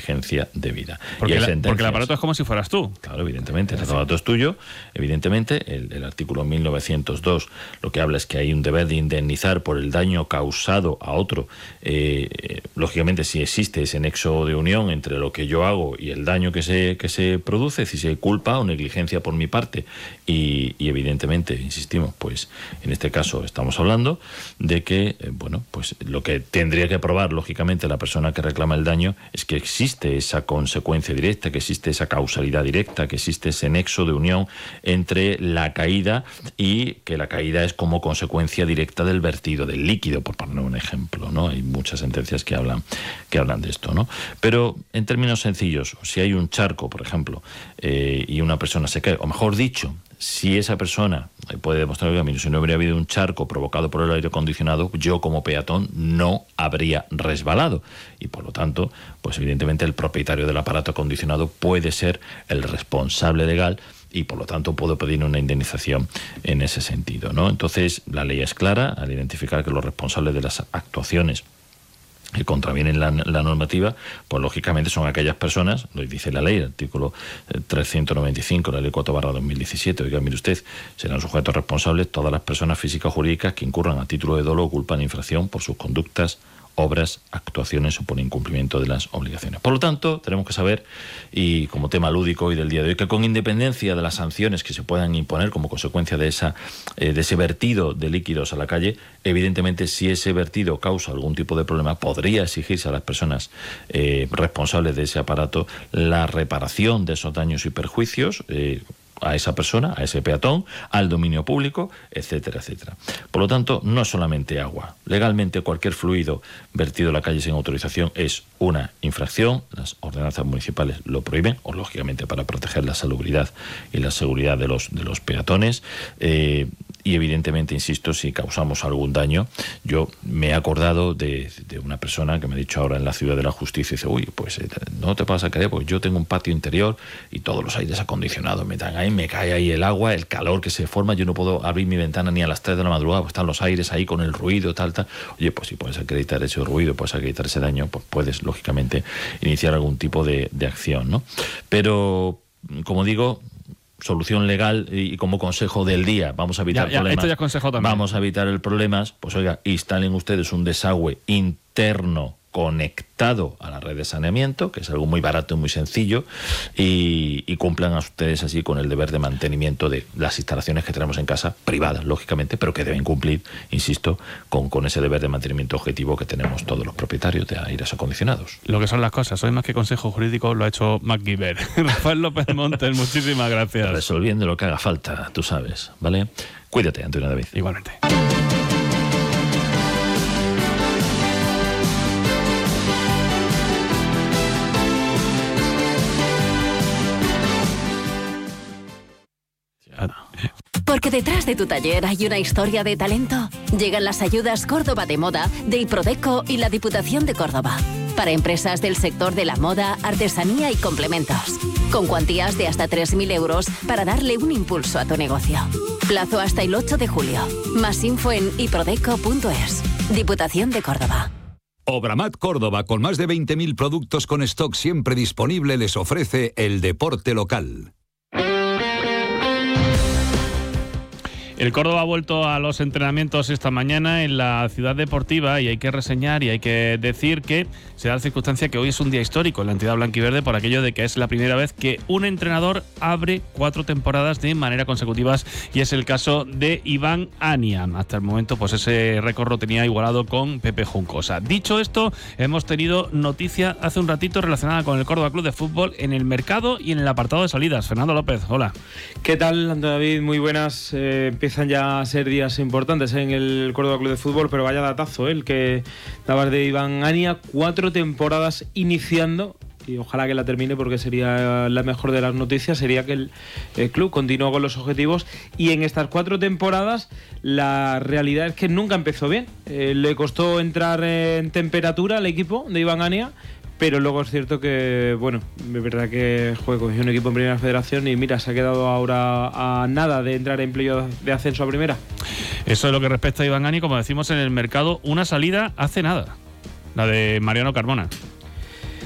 negligencia debida. Porque el aparato es como si fueras tú. Claro, evidentemente, el aparato es tuyo. Evidentemente, el artículo 1902 lo que habla es que hay un deber de indemnizar por el daño causado a otro. Lógicamente, si existe ese nexo de unión entre lo que yo hago y el daño que se produce, si hay culpa o negligencia por mi parte, y evidentemente, insistimos, pues en este caso estamos hablando de que, pues lo que tendría que probar, lógicamente, la persona que reclama el daño es que existe esa consecuencia directa, que existe esa causalidad directa, que existe ese nexo de unión entre la caída y que la caída es como consecuencia directa del vertido del líquido, por poner un ejemplo, ¿no? Hay muchas sentencias que hablan de esto, ¿no? Pero en términos sencillos, si hay un charco, por ejemplo, y una persona se cae, o mejor dicho, si esa persona puede demostrar que si no habría habido un charco provocado por el aire acondicionado, yo como peatón no habría resbalado. Y por lo tanto, pues evidentemente el propietario del aparato acondicionado puede ser el responsable legal y por lo tanto puedo pedir una indemnización en ese sentido, ¿no? Entonces, la ley es clara al identificar que los responsables de las actuaciones que contravienen la normativa, pues lógicamente son aquellas personas, lo dice la ley, el artículo 395, la ley 4/2017, oiga, mire usted, serán sujetos responsables todas las personas físicas o jurídicas que incurran a título de dolo o culpa en infracción por sus conductas, obras, actuaciones o por incumplimiento de las obligaciones. Por lo tanto, tenemos que saber, y como tema lúdico hoy del día de hoy, que con independencia de las sanciones que se puedan imponer como consecuencia de ese vertido de líquidos a la calle, evidentemente si ese vertido causa algún tipo de problema, podría exigirse a las personas responsables de ese aparato la reparación de esos daños y perjuicios a esa persona, a ese peatón, al dominio público, etcétera, etcétera. Por lo tanto, no solamente agua. Legalmente, cualquier fluido vertido a la calle sin autorización es una infracción. Las ordenanzas municipales lo prohíben, o lógicamente para proteger la salubridad y la seguridad de los peatones. Y evidentemente, insisto, si causamos algún daño, yo me he acordado de una persona que me ha dicho ahora en la Ciudad de la Justicia, dice, uy, pues no te pasa creer, pues yo tengo un patio interior y todos los aires acondicionados me dan ahí, me cae ahí el agua, el calor que se forma, yo no puedo abrir mi ventana ni a las 3 de la madrugada, pues están los aires ahí con el ruido, tal. Oye, pues si puedes acreditar ese ruido, puedes acreditar ese daño, pues puedes, lógicamente, iniciar algún tipo de acción, ¿no? Pero, como digo, solución legal y como consejo del día, vamos a evitar problemas. Esto ya es consejo también. Vamos a evitar el problemas, pues oiga, instalen ustedes un desagüe interno conectado a la red de saneamiento, que es algo muy barato y muy sencillo, y cumplan a ustedes así con el deber de mantenimiento de las instalaciones que tenemos en casa, privadas, lógicamente, pero que deben cumplir, insisto, con ese deber de mantenimiento objetivo que tenemos todos los propietarios de aires acondicionados. Lo que son las cosas, hoy más que consejo jurídico lo ha hecho MacGyver. Rafael López Montes, muchísimas gracias. Resolviendo lo que haga falta, tú sabes, ¿vale? Cuídate, Antonio David. Igualmente. Porque detrás de tu taller hay una historia de talento. Llegan las ayudas Córdoba de Moda de Iprodeco y la Diputación de Córdoba. Para empresas del sector de la moda, artesanía y complementos. Con cuantías de hasta 3.000 euros para darle un impulso a tu negocio. Plazo hasta el 8 de julio. Más info en iprodeco.es. Diputación de Córdoba. Obramat Córdoba, con más de 20.000 productos con stock siempre disponible, les ofrece el deporte local. El Córdoba ha vuelto a los entrenamientos esta mañana en la ciudad deportiva y hay que reseñar y hay que decir que se da la circunstancia que hoy es un día histórico en la entidad blanquiverde por aquello de que es la primera vez que un entrenador abre 4 temporadas de manera consecutivas y es el caso de Iván Ania. Hasta el momento pues ese récord lo tenía igualado con Pepe Juncosa. Dicho esto, hemos tenido noticia hace un ratito relacionada con el Córdoba Club de Fútbol en el mercado y en el apartado de salidas. Fernando López, hola. ¿Qué tal, Antonio David? Muy buenas. Empiezan ya a ser días importantes en el Córdoba Club de Fútbol, pero vaya datazo el que dabas de Iván Ania. 4 temporadas iniciando, y ojalá que la termine porque sería la mejor de las noticias, sería que el club continúa con los objetivos, y en estas 4 temporadas la realidad es que nunca empezó bien. Le costó entrar en temperatura al equipo de Iván Ania, pero luego es cierto que, bueno, es verdad que cogió un equipo en Primera Federación y mira, se ha quedado ahora a nada de entrar en playoff de ascenso a Primera. Eso es lo que respecta a Iván Ania, como decimos en el mercado, una salida hace nada, la de Mariano Carmona.